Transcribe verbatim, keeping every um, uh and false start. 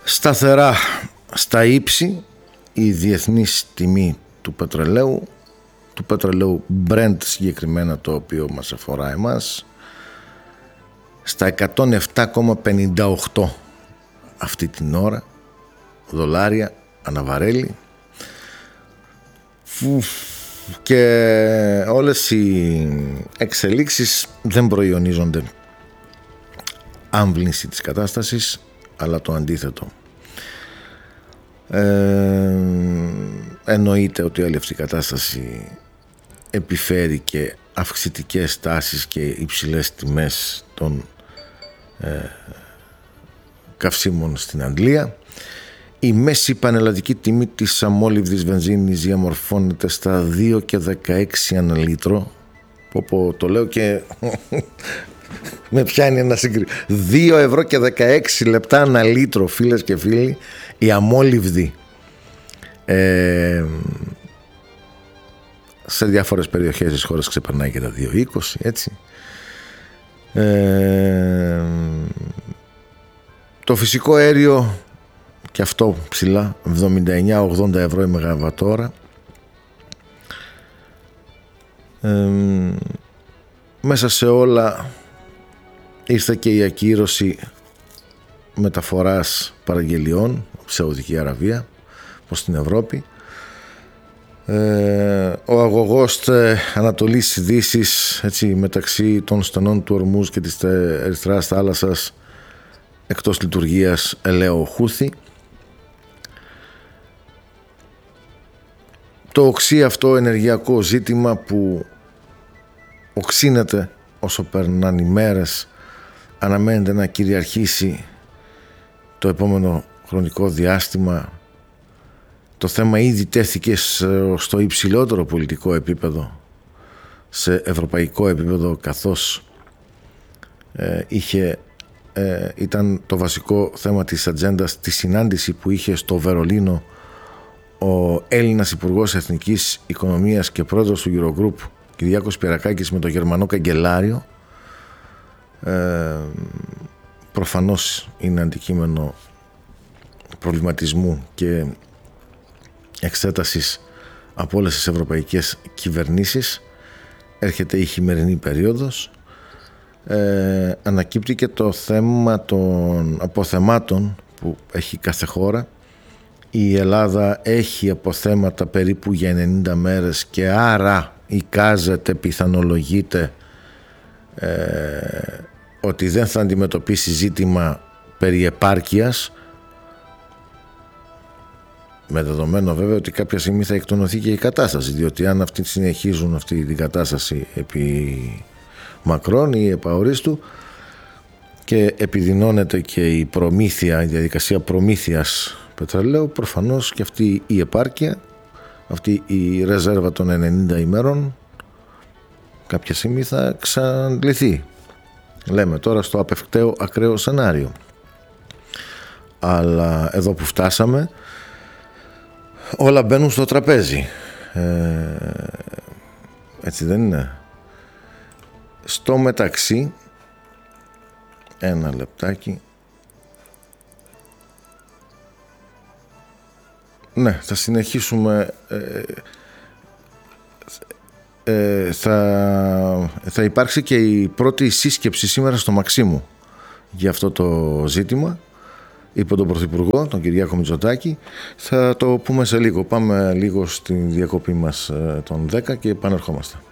Σταθερά στα ύψη η διεθνής τιμή του πετρελαίου, του πετρελαίου Brent συγκεκριμένα, το οποίο μας αφορά εμάς, στα εκατόν επτά κόμμα πενήντα οκτώ αυτή την ώρα δολάρια αναβαρέλι, και όλες οι εξελίξεις δεν προϊονίζονται άμβλυνση της κατάστασης, αλλά το αντίθετο. Ε, εννοείται ότι όλη αυτή η κατάσταση επιφέρει και αυξητικές τάσεις και υψηλές τιμές των ε, καυσίμων στην Αγγλία. Η μέση πανελλαδική τιμή της αμόλυβδης βενζίνης διαμορφώνεται στα δύο και δεκαέξι ανά λίτρο. Πω, το λέω και με πιάνει ένα συγκριτικό. δύο ευρώ και δεκαέξι λεπτά ανά λίτρο, φίλες και φίλοι, η αμόλυβδη. Ε, σε διάφορες περιοχές της χώρας ξεπερνάει και τα δύο είκοσι, έτσι. Ε, το φυσικό αέριο και αυτό ψηλά, εβδομήντα εννιά ογδόντα ευρώ η μεγαβατόρα. Ε, μέσα σε όλα ήρθε και η ακύρωση μεταφοράς παραγγελιών από Σαουδική Αραβία προς την Ευρώπη. Ε, ο αγωγός ε, Ανατολής Δύσης, έτσι, μεταξύ των στενών του Ορμούζ και της Ερυθράς θάλασσας, εκτός λειτουργίας, ελαίο Χούθη. Το οξύ αυτό ενεργειακό ζήτημα που οξύνεται όσο περνάνε οι μέρες, αναμένεται να κυριαρχήσει το επόμενο χρονικό διάστημα. Το θέμα ήδη τέθηκε στο υψηλότερο πολιτικό επίπεδο, σε ευρωπαϊκό επίπεδο, καθώς ε, είχε, ε, ήταν το βασικό θέμα της ατζέντας τη συνάντηση που είχε στο Βερολίνο ο Έλληνας Υπουργός Εθνικής Οικονομίας και πρόεδρος του Eurogroup Κυριάκος Πυρακάκης με τον Γερμανό καγκελάριο. Ε, προφανώς είναι αντικείμενο προβληματισμού και εξέτασης από όλες τις ευρωπαϊκές κυβερνήσεις. Έρχεται η χειμερινή περίοδος. Ε, ανακύπτει και το θέμα των αποθεμάτων που έχει κάθε χώρα. Η Ελλάδα έχει αποθέματα περίπου για ενενήντα μέρες και άρα εικάζεται, πιθανολογείται ε, ότι δεν θα αντιμετωπίσει ζήτημα περί επάρκειας, με δεδομένο βέβαια ότι κάποια στιγμή θα εκτονωθεί και η κατάσταση, διότι αν αυτοί συνεχίζουν αυτή την κατάσταση επί μακρόν ή επαορίστου και επιδεινώνεται και η προμήθεια, η διαδικασία προμήθειας πετρελαίου, προφανώς και αυτή η επάρκεια, αυτή η ρεζέρβα των ενενήντα ημέρων κάποια στιγμή θα εξαντληθεί. Λέμε τώρα στο απευκταίο ακραίο σενάριο. Αλλά εδώ που φτάσαμε όλα μπαίνουν στο τραπέζι. Ε, έτσι δεν είναι? Στο μεταξύ, ένα λεπτάκι. Ναι, θα συνεχίσουμε. Ε, ε, θα, θα υπάρξει και η πρώτη σύσκεψη σήμερα στο Μαξίμου για αυτό το ζήτημα, υπό τον Πρωθυπουργό, τον Κυριάκο Μητσοτάκη. Θα το πούμε σε λίγο. Πάμε λίγο στη διακοπή μας των δέκα και επανερχόμαστε.